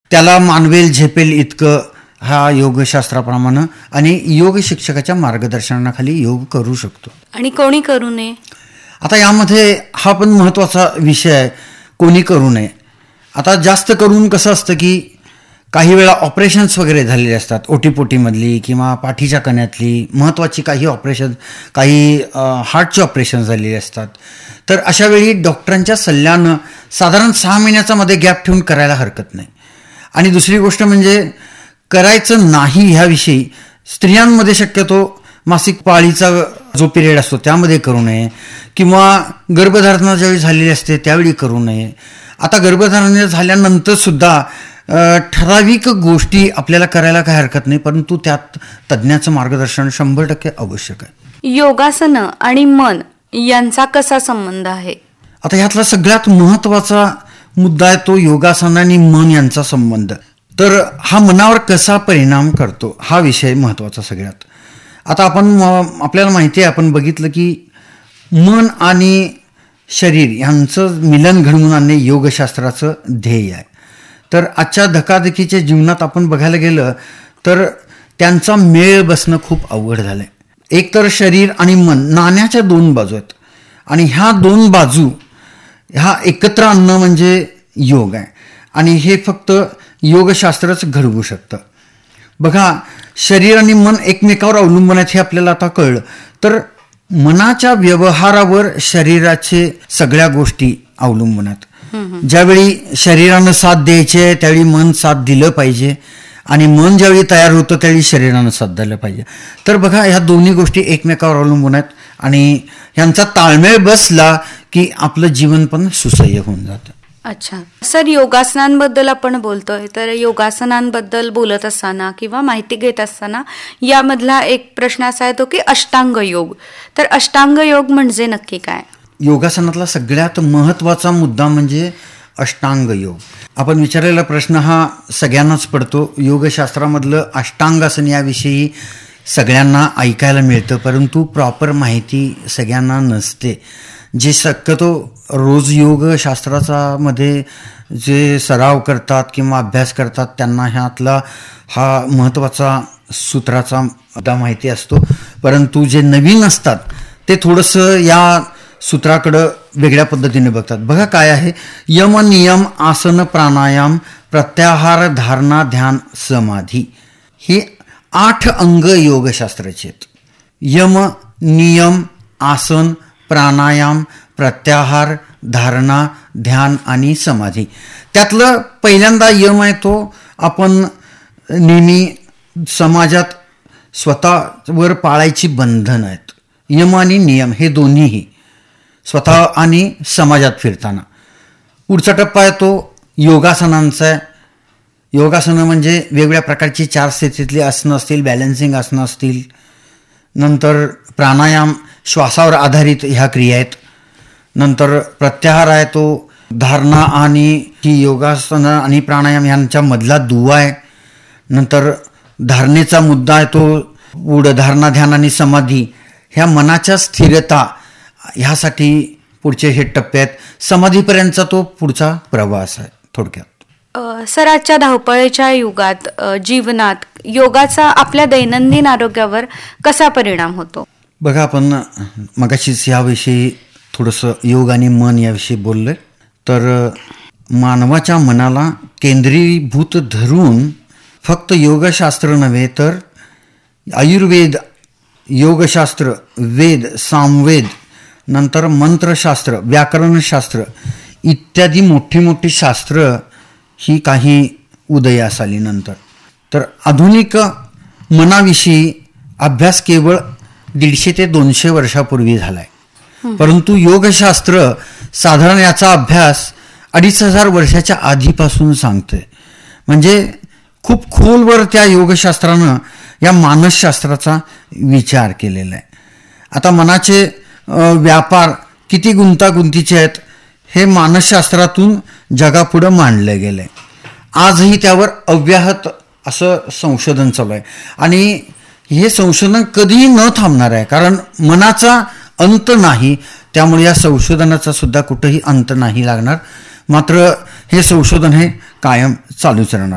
त्याला मानवेल झेपेल इतकं हा योगशास्त्राप्रमाणे आणि योग शिक्षकाच्या मार्गदर्शनाखाली योग करू शकतो. आणि कोणी करू नये? आता यामध्ये हा पण महत्त्वाचा विषय आहे, कोणी करू नये. आता जास्त करून कसं असतं की काही वेळा ऑपरेशन्स वगैरे झालेले असतात, ओटीपोटीमधली किंवा पाठीच्या कण्यातली महत्त्वाची काही ऑपरेशन, काही हार्टचे ऑपरेशन झालेले असतात. तर अशा वेळी डॉक्टरांच्या सल्ल्यानं साधारण 6 महिन्याचा मध्ये गॅप ठेवून करायला हरकत नाही. आणि दुसरी गोष्ट म्हणजे करायचं नाही ह्याविषयी स्त्रियांमध्ये शक्यतो मासिक पाळीचा जो पिरियड असतो त्यामध्ये करू नये किंवा गर्भधारणा ज्यावेळी झालेली असते त्यावेळी करू नये. आता गर्भधारणा झाल्यानंतर सुद्धा ठराविक गोष्टी आपल्याला करायला काही हरकत नाही, परंतु त्यात तज्ज्ञाचं मार्गदर्शन 100% आवश्यक आहे. योगासनं आणि मन यांचा कसा संबंध आहे? आता ह्यातला सगळ्यात महत्त्वाचा मुद्दा आहे तो योगासन आणि मन यांचा संबंध. तर हा मनावर कसा परिणाम करतो हा विषय महत्त्वाचा सगळ्यात. आता आपल्याला माहिती आहे, आपण बघितलं की मन आणि शरीर यांचं मिलन घडवून आणणे योगशास्त्राचं ध्येय आहे. तर आजच्या धकाधकीच्या जीवनात आपण बघायला गेलं तर त्यांचा मेळ बसणं खूप अवघड झालं आहे. एक तर शरीर आणि मन नाण्याच्या 2 बाजू आहेत आणि ह्या 2 बाजू ह्या एकत्र आणणं म्हणजे योग आहे आणि हे फक्त योगशास्त्रच घडवू शकतं. बघा, शरीर आणि मन एकमेकावर अवलंबून आहेत हे आपल्याला आता कळलं. तर मनाच्या व्यवहारावर शरीराचे सगळ्या गोष्टी अवलंबून आहेत. ज्यावेळी शरीरानं साथ द्यायची आहे त्यावेळी मन साथ दिलं पाहिजे आणि मन ज्यावेळी तयार होतं त्यावेळी शरीरानं साथ द्यायला पाहिजे. तर बघा, ह्या दोन्ही गोष्टी एकमेकावर अवलंबून आहेत आणि ह्यांचा ताळमेळ बसला की आपलं जीवन पण सुसह्य होऊन जातं. अच्छा सर, योगासनांबद्दल आपण बोलतोय, तर योगासनांबद्दल बोलत असताना किंवा माहिती घेत असताना यामधला एक प्रश्न असा येतो की अष्टांग योग. तर अष्टांग योग म्हणजे नक्की काय? योगासनातला सगळ्यात महत्त्वाचा मुद्दा म्हणजे अष्टांग योग. आपण विचारलेला प्रश्न हा सगळ्यांनाच पडतो. योगशास्त्रामधलं अष्टांगासन याविषयी सगळ्यांना ऐकायला मिळतं, परंतु प्रॉपर माहिती सगळ्यांना नसते. जे शक्यतो रोज योगशास्त्राचा मध्ये जे सराव करतात किंवा अभ्यास करतात त्यांना ह्यातला हा महत्त्वाचा सूत्राचा मुद्दा माहिती असतो, परंतु जे नवीन असतात ते थोडंसं या सूत्राकडं वेगळ्या पद्धतीने बघतात. बघा काय आहे, यम नियम आसन प्राणायाम प्रत्याहार धारणा ध्यान समाधी हे 8 अंग योगशास्त्राचे आहेत. यम नियम आसन प्राणायाम प्रत्याहार धारणा ध्यान आणि समाधी. त्यातलं पहिल्यांदा यम आहे तो आपण नेहमी समाजात स्वतःवर पाळायची बंधन आहेत. यम आणि नियम हे दोन्हीही स्वतः आणि समाजात फिरताना. पुढचा टप्पा आहे तो योगासनांचा आहे. योगासनं म्हणजे वेगवेगळ्या प्रकारची 4 स्थितीतली आसनं असतील, बॅलन्सिंग आसनं असतील. नंतर प्राणायाम, श्वासावर आधारित ह्या क्रिया आहेत. नंतर प्रत्याहार आहे तो धारणा आणि ही योगासनं आणि प्राणायाम यांच्या मधला दुवा आहे. नंतर धारणेचा मुद्दा आहे तो पुढं धारणा ध्यान आणि समाधी ह्या मनाच्या स्थिरता ह्यासाठी पुढचे हे टप्पे आहेत. समाधीपर्यंतचा तो पुढचा प्रवास आहे थोडक्यात. सर, आजच्या धावपळीच्या युगात जीवनात योगाचा आपल्या दैनंदिन आरोग्यावर कसा परिणाम होतो? बघा, आपण मगाशीच याविषयी थोडंसं योग आणि मन याविषयी बोललोय. तर मानवाच्या मनाला केंद्रीभूत धरून फक्त योगशास्त्र नव्हे तर आयुर्वेद, योगशास्त्र, वेद, सामवेद, नंतर मंत्रशास्त्र, व्याकरणशास्त्र इत्यादी मोठी मोठी शास्त्र ही काही उदयास आली नंतर. तर आधुनिक मनाविषयी अभ्यास केवळ 150 ते 200 वर्षापूर्वी झालाय, परंतु योगशास्त्र साधारण याचा अभ्यास 2500 वर्षाच्या आधीपासून सांगतोय. म्हणजे खूप खोलवर त्या योगशास्त्रानं या मानसशास्त्राचा विचार केलेला आहे. आता मनाचे व्यापार किती गुंतागुंतीचे आहेत हे मानसशास्त्रातून जगापुढं मांडलं गेलं आहे. आजही त्यावर अव्याहत असं संशोधन चालू आहे आणि हे संशोधन कधीही न थांबणार आहे, कारण मनाचा अंत नाही. त्यामुळे या संशोधनाचा सुद्धा कुठेही अंत नाही लागणार. मात्र हे संशोधन हे कायम चालूच राहणार.